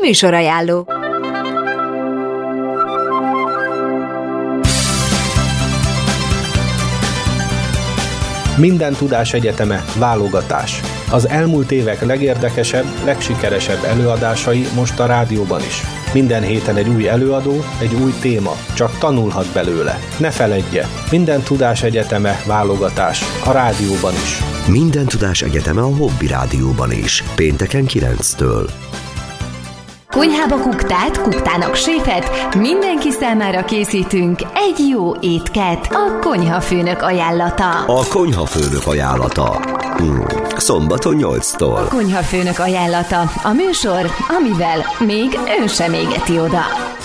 Műsorajánló. Minden tudás egyeteme válogatás. Az elmúlt évek legérdekesebb, legsikeresebb előadásai most a rádióban is. Minden héten egy új előadó, egy új téma, csak tanulhat belőle. Ne feledje, Minden tudás egyeteme válogatás a rádióban is. Minden tudás egyeteme a Hobby Rádióban is. Pénteken 9-től. Konyhába kuktát, kuktának séfet, mindenki számára készítünk egy jó étket. A Konyhafőnök ajánlata. A Konyhafőnök ajánlata. Szombaton 8-tól. A Konyhafőnök ajánlata. A műsor, amivel még ön sem égeti oda.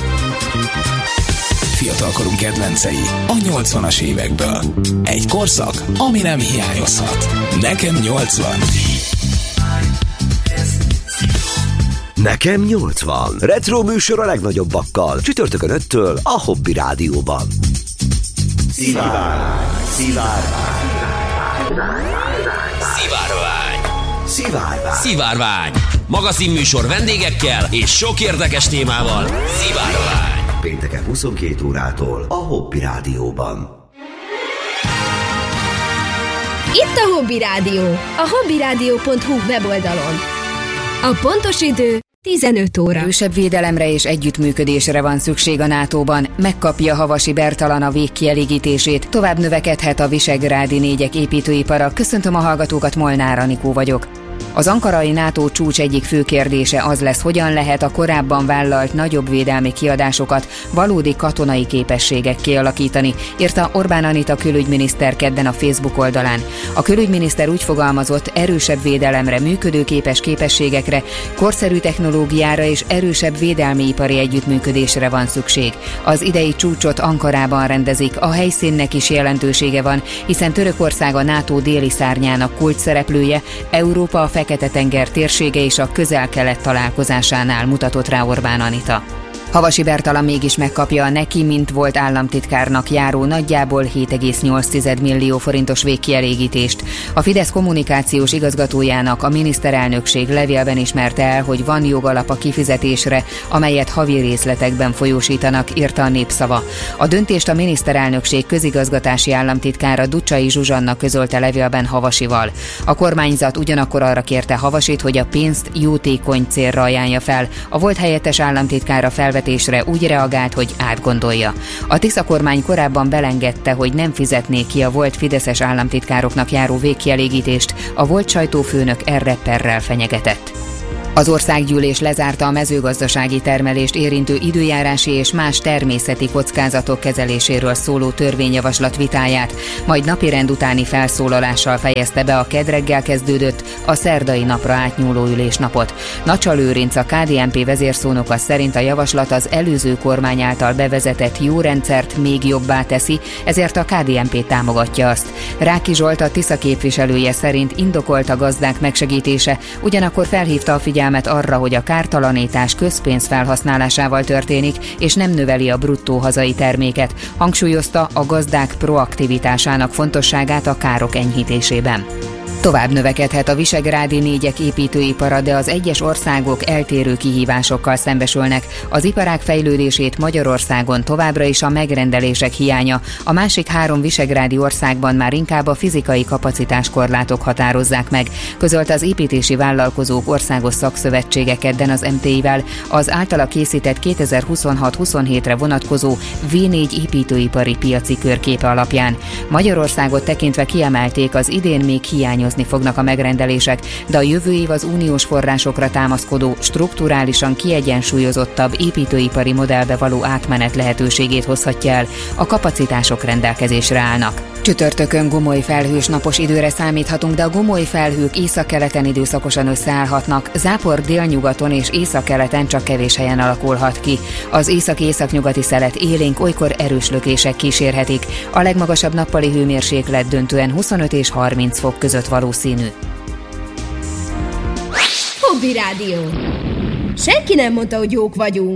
Fiatalkorunk kedvencei a 80-as évekből. Egy korszak, ami nem hiányozhat. Nekem 80. Nekem 80. Retro műsor a legnagyobbakkal. Csütörtökön 5-től a Hobby Rádióban. Szivárvány. Magazinműsor vendégekkel és sok érdekes témával. Szivárvány. Pénteken 22 órától a Hobby Rádióban. Itt a Hobby Rádió, a hobbyradio.hu weboldalon. A pontos idő 15 óra. Erősebb védelemre és együttműködésre van szükség a NATO-ban. Megkapja Havasi Bertalan a végkielégítését. Tovább növekedhet a visegrádi négyek építőipara. Köszöntöm a hallgatókat, Molnár Anikó vagyok. Az ankarai NATO csúcs egyik fő kérdése az lesz, hogyan lehet a korábban vállalt nagyobb védelmi kiadásokat valódi katonai képességekké alakítani, írta Orbán Anita külügyminiszter kedden a Facebook oldalán. A külügyminiszter úgy fogalmazott, erősebb védelemre, működőképes képességekre, korszerű technológiára és erősebb védelmi ipari együttműködésre van szükség. Az idei csúcsot Ankarában rendezik, a helyszínnek is jelentősége van, hiszen Törökország a NATO déli szárnyának kulcsszereplője, Európa a Fekete-tenger térsége és a Közel-Kelet találkozásánál, mutatott rá Orbán Anita. Havasi Bertalan mégis megkapja a neki, mint volt államtitkárnak járó nagyjából 7,8 millió forintos végkielégítést. A Fidesz kommunikációs igazgatójának a miniszterelnökség levélben ismerte el, hogy van jogalap a kifizetésre, amelyet havi részletekben folyósítanak, írta a Népszava. A döntést a miniszterelnökség közigazgatási államtitkára Ducsai Zsuzsanna közölte levélben Havasival. A kormányzat ugyanakkor arra kérte Havasit, hogy a pénzt jótékony célra ajánlja fel. A volt helyettes államtitkára felvetésre úgy reagált, hogy átgondolja. A Tisza kormány korábban belengedte, hogy nem fizetné ki a volt fideszes államtitkároknak járó végkielégítést, a volt sajtófőnök erre perrel fenyegetett. Az országgyűlés lezárta a mezőgazdasági termelést érintő időjárási és más természeti kockázatok kezeléséről szóló törvényjavaslat vitáját, majd napirend utáni felszólalással fejezte be a kedd reggel kezdődött, a szerdai napra átnyúló ülésnapot. Nacsa Lőrinc, a KDNP vezérszónoka szerint a javaslat az előző kormány által bevezetett jó rendszert még jobbá teszi, ezért a KDNP támogatja azt. Ráki Zsolt, a Tisza képviselője szerint indokolt a gazdák megsegítése, ugyanakkor felhívta a figyelmet arra, hogy a kártalanítás közpénz felhasználásával történik, és nem növeli a bruttó hazai terméket. Hangsúlyozta a gazdák proaktivitásának fontosságát a károk enyhítésében. Tovább növekedhet a visegrádi négyek építőipara, de az egyes országok eltérő kihívásokkal szembesülnek. Az iparág fejlődését Magyarországon továbbra is a megrendelések hiánya, a másik 3 visegrádi országban már inkább a fizikai kapacitáskorlátok határozzák meg, közölte az építési vállalkozók országos szakszövetsége kedden az MTI-vel az általa készített 2026-27-re vonatkozó V4 építőipari piaci körképe alapján. Magyarországot tekintve kiemelték, az idén még hiányozni fognak a megrendelések, de a jövő év az uniós forrásokra támaszkodó, strukturálisan kiegyensúlyozottabb építőipari modellbe való átmenet lehetőségét hozhatja el, a kapacitások rendelkezésre állnak. Csütörtökön gomoly felhős napos időre számíthatunk, de a gomoly felhők északkeleten időszakosan összeállhatnak, zápor délnyugaton és északkeleten csak kevés helyen alakulhat ki. Az észak-északnyugati szelet élénk, olykor erős lökések kísérhetik. A legmagasabb nappali hőmérséklet döntően 25 és 30 fok között valószínű. Hobby Rádió. Senki nem mondta, hogy jók vagyunk.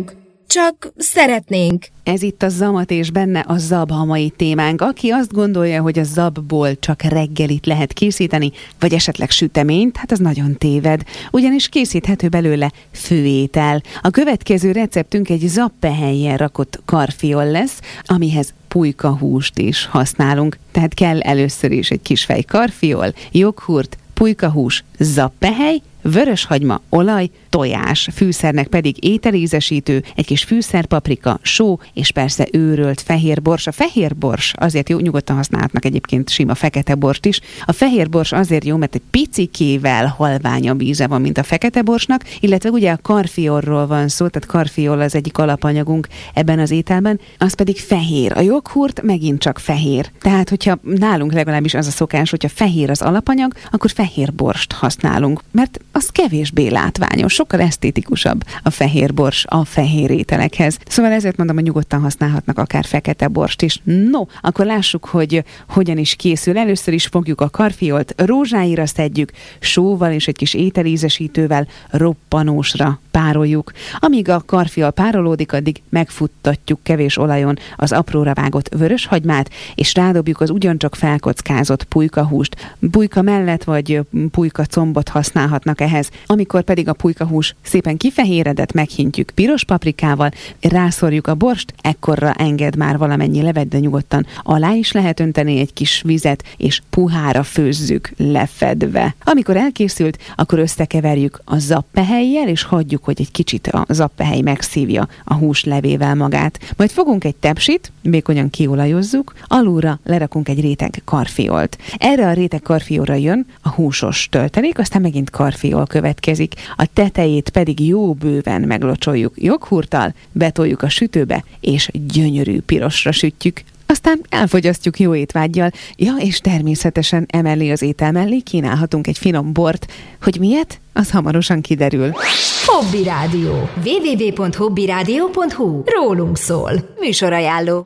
csak szeretnénk. Ez itt a Zamat és benne a Zab a mai témánk. Aki azt gondolja, hogy a zabból csak reggelit lehet készíteni, vagy esetleg süteményt, hát az nagyon téved. Ugyanis készíthető belőle főétel. A következő receptünk egy zabpehelyen rakott karfiol lesz, amihez pulykahúst is használunk. Tehát kell először is egy kis fej karfiol, joghurt, pulykahús, zappehely, vöröshagyma, olaj, tojás, fűszernek pedig ételízesítő, egy kis fűszerpaprika, só, és persze őrölt fehérbors. A fehérbors azért jó, nyugodtan használhatnak egyébként sima fekete borst is. A fehérbors azért jó, mert egy picikével halványabb íze van, mint a fekete borsnak, illetve ugye a karfiolról van szó, tehát karfiol az egyik alapanyagunk ebben az ételben, az pedig fehér. A joghurt megint csak fehér. Tehát, hogyha nálunk legalábbis az a szokás, hogyha fehér az alapanyag, akkor fehér borst használunk, mert az kevésbé látványos, sokkal esztétikusabb a fehér bors a fehér ételekhez. Szóval ezért mondom, hogy nyugodtan használhatnak akár fekete borst is. No, akkor lássuk, hogy hogyan is készül. Először is fogjuk a karfiolt, rózsáira szedjük, sóval és egy kis ételízesítővel roppanósra pároljuk. Amíg a karfiol párolódik, addig megfuttatjuk kevés olajon az apróra vágott vöröshagymát, és rádobjuk az ugyancsak felkockázott pulykahúst. Pulyka mellett vagy pulyka combot használhatnak ehhez. Amikor pedig a pulykahús szépen kifehéredett, meghintjük piros paprikával, rászorjuk a borst, ekkorra enged már valamennyi levet, de nyugodtan alá is lehet önteni egy kis vizet, és puhára főzzük lefedve. Amikor elkészült, akkor összekeverjük a zappehelyjel, és hagyjuk, hogy egy kicsit a zappehely megszívja a hús levével magát. Majd fogunk egy tepsit, vékonyan kiolajozzuk, alulra lerakunk egy réteg karfiolt. Erre a réteg karfiolra jön a húsos töltelék, aztán megint karfiol következik. A tetejét pedig jó bőven meglocsoljuk joghurttal, betoljuk a sütőbe, és gyönyörű pirosra sütjük. Aztán elfogyasztjuk jó étvággyal. Ja, és természetesen emellé az étel mellé kínálhatunk egy finom bort. Hogy miért? Az hamarosan kiderül. Hobby Rádió. www.hobbyradio.hu. Rólunk szól. Műsorajánló.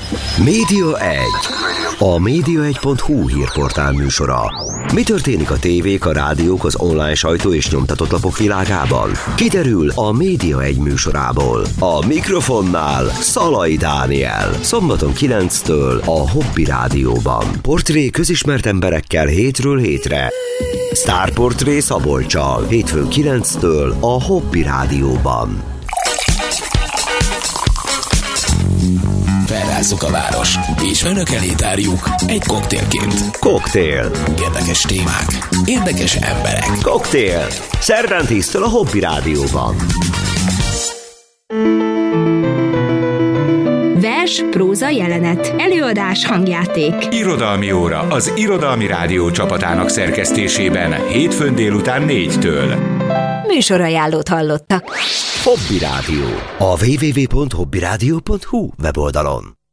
Média 1. A média1.hu hírportál műsora. Mi történik a tévék, a rádiók, az online sajtó és nyomtatott lapok világában? Kiderül a Média 1 műsorából. A mikrofonnál Szalai Dániel. Szombaton 9-től a Hobby Rádióban. Portré közismert emberekkel hétről hétre. Sztárportré Szabolccsal. Hétfőn 9-től a Hobby Rádióban. Felrázzuk a város, és önök elé tárjuk egy koktélként. Koktél. Érdekes témák, érdekes emberek. Koktél. Szerdán 10-től a Hobby Rádióban. Vers, próza, jelenet, előadás, hangjáték. Irodalmi óra az Irodalmi Rádió csapatának szerkesztésében hétfőn délután 4-től. Műsorajánlót hallottak. Hobby Rádió. A www.hobbyradio.hu weboldalon.